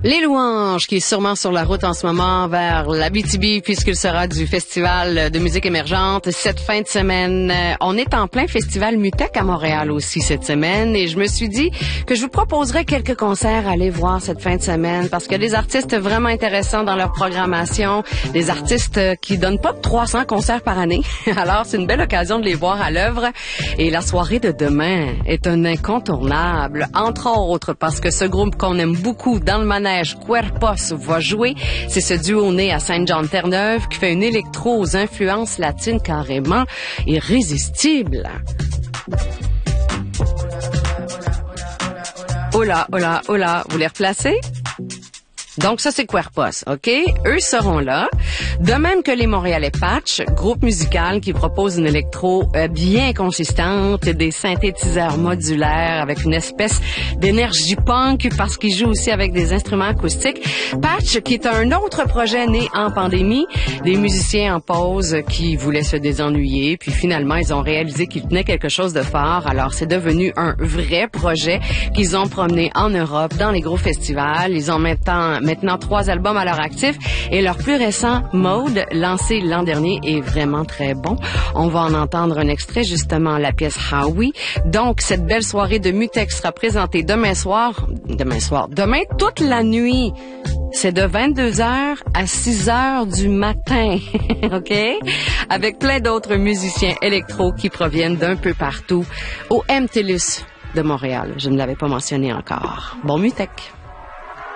Les louanges qui est sûrement sur la route en ce moment vers l'Abitibi puisqu'il sera du festival de musique émergente cette fin de semaine. On est en plein festival Mutec à Montréal aussi cette semaine et je me suis dit que je vous proposerais quelques concerts à aller voir cette fin de semaine parce qu'il y a des artistes vraiment intéressants dans leur programmation, des artistes qui donnent pas 300 concerts par année. Alors c'est une belle occasion de les voir à l'œuvre et la soirée de demain est un incontournable, entre autres parce que ce groupe qu'on aime beaucoup dans le manège Cuerpos va jouer. C'est ce duo né à Saint-Jean-de-Terre-Neuve qui fait une électro aux influences latines carrément irrésistibles. Oh là, oh là, oh là, vous les replacez? Donc ça, c'est Cuerpos, OK? Eux seront là. De même que les Montréalais Patch, groupe musical qui propose une électro bien consistante, des synthétiseurs modulaires avec une espèce d'énergie punk parce qu'ils jouent aussi avec des instruments acoustiques. Patch, qui est un autre projet né en pandémie, des musiciens en pause qui voulaient se désennuyer, puis finalement, ils ont réalisé qu'ils tenaient quelque chose de fort. Alors, c'est devenu un vrai projet qu'ils ont promené en Europe, dans les gros festivals. Ils ont maintenant 3 albums à leur actif et leur plus récent, Mode, lancé l'an dernier, est vraiment très bon. On va en entendre un extrait, justement, la pièce Howie. Donc, cette belle soirée de Mutec sera présentée demain toute la nuit. C'est de 22h à 6h du matin, OK? Avec plein d'autres musiciens électro qui proviennent d'un peu partout au MTLUS de Montréal. Je ne l'avais pas mentionné encore. Bon Mutec.